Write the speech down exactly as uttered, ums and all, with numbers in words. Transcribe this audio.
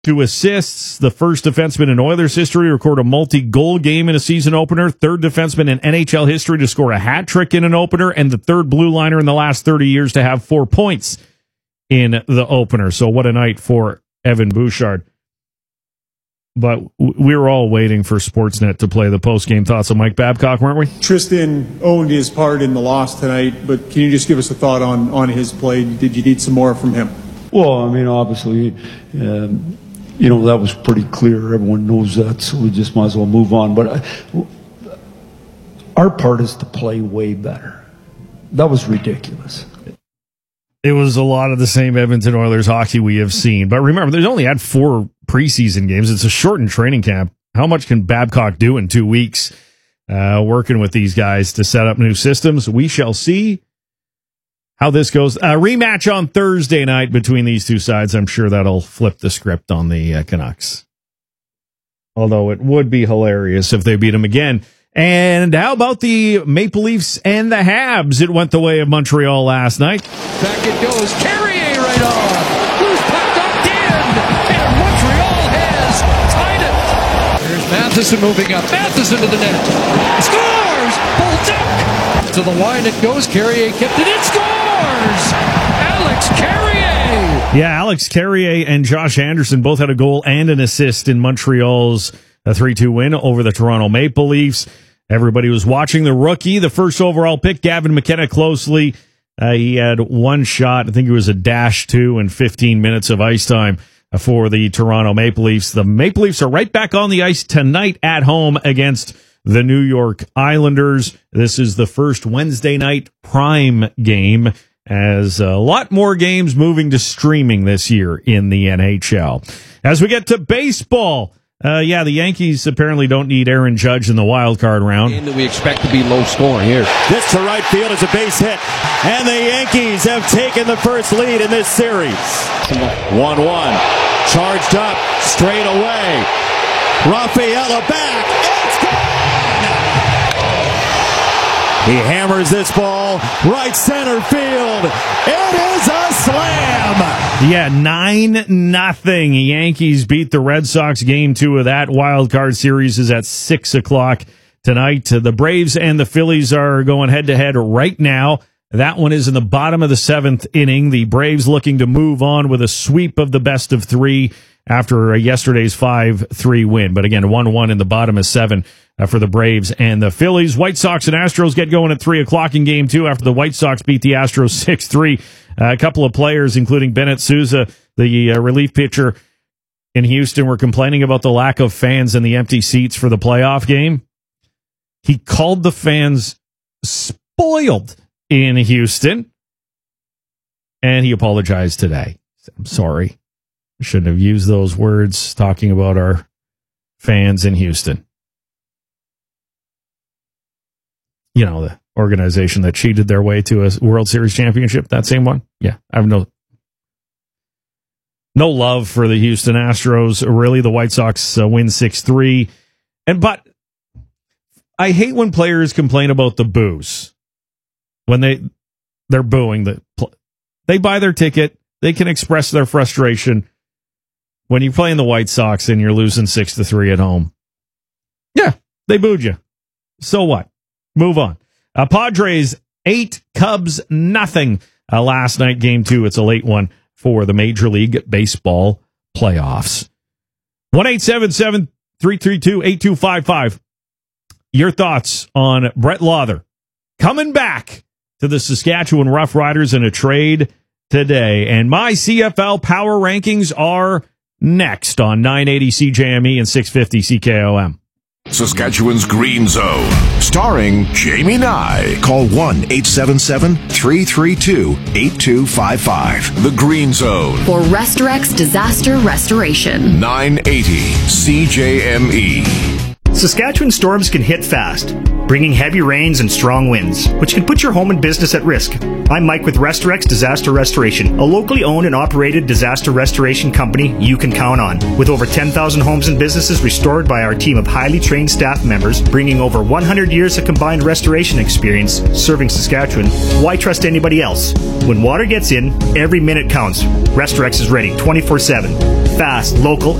Two assists, the first defenseman in Oilers history to record a multi-goal game in a season opener, third defenseman in N H L history to score a hat trick in an opener, and the third blue liner in the last thirty years to have four points in the opener. So what a night for Evan Bouchard. But we were all waiting for Sportsnet to play the post-game thoughts of Mike Babcock, weren't we? Tristan owned his part in the loss tonight, but can you just give us a thought on, on his play? Did you need some more from him? Well, I mean, obviously, um, you know, that was pretty clear. Everyone knows that, so we just might as well move on. But I, our part is to play way better. That was ridiculous. It was a lot of the same Edmonton Oilers hockey we have seen. But remember, they've only had four preseason games. It's a shortened training camp. How much can Babcock do in two weeks uh, working with these guys to set up new systems? We shall see how this goes. A rematch on Thursday night between these two sides. I'm sure that'll flip the script on the uh, Canucks. Although it would be hilarious if they beat them again. And how about the Maple Leafs and the Habs? It went the way of Montreal last night. Back it goes. Carrier right on. Loose puck up in. And Montreal has tied it. There's Matheson moving up. Matheson to the net. Scores! Bolduc! To the line it goes. Carrier kept it. It scores! Alex Carrier! Yeah, Alex Carrier and Josh Anderson both had a goal and an assist in Montreal's a three two win over the Toronto Maple Leafs. Everybody was watching the rookie, the first overall pick, Gavin McKenna, closely. Uh, he had one shot. I think it was a dash two and fifteen minutes of ice time for the Toronto Maple Leafs. The Maple Leafs are right back on the ice tonight at home against the New York Islanders. This is the first Wednesday night prime game, as a lot more games moving to streaming this year in the N H L. As we get to baseball, Uh, yeah, the Yankees apparently don't need Aaron Judge in the wild card round. And we expect to be low scoring here. This to right field is a base hit, and the Yankees have taken the first lead in this series. one one, charged up, straight away. Rafaela back, it's gone! He hammers this ball right center field. It is a slam! Yeah, nine nothing. Yankees beat the Red Sox. Game two of that wild card series is at six o'clock tonight. The Braves and the Phillies are going head to head right now. That one is in the bottom of the seventh inning. The Braves looking to move on with a sweep of the best of three after yesterday's five three win. But again, one one in the bottom of seven uh, for the Braves and the Phillies. White Sox and Astros get going at three o'clock in game two after the White Sox beat the Astros six three. Uh, a couple of players, including Bennett Sousa, the uh, relief pitcher in Houston, were complaining about the lack of fans and the empty seats for the playoff game. He called the fans spoiled in Houston, and he apologized today. I'm sorry. I shouldn't have used those words talking about our fans in Houston. You know, the organization that cheated their way to a World Series championship, that same one. Yeah, I have no no love for the Houston Astros. Really, the White Sox uh, win six three. And but I hate when players complain about the boos. When they they're booing the they buy their ticket, they can express their frustration. When you're playing the White Sox and you're losing six to three at home. Yeah, they booed you. So what? Move on. Uh, Padres eight, Cubs nothing. Uh, last night, game two. It's a late one for the Major League Baseball playoffs. one eight seven seven, three three two, eight two five five. Your thoughts on Brett Lawther coming back to the Saskatchewan Roughriders in a trade today. And my C F L power rankings are next on nine eighty C J M E and six fifty C K O M. Saskatchewan's Green Zone, starring Jamie Nye. Call one eight seven seven, three three two, eight two five five. The Green Zone. For Restorex Disaster Restoration. nine eighty C J M E. Saskatchewan storms can hit fast, bringing heavy rains and strong winds, which can put your home and business at risk. I'm Mike with Restorex Disaster Restoration, a locally owned and operated disaster restoration company you can count on. With over ten thousand homes and businesses restored by our team of highly trained staff members, bringing over one hundred years of combined restoration experience serving Saskatchewan, why trust anybody else? When water gets in, every minute counts. Restorex is ready twenty-four seven. fast, local,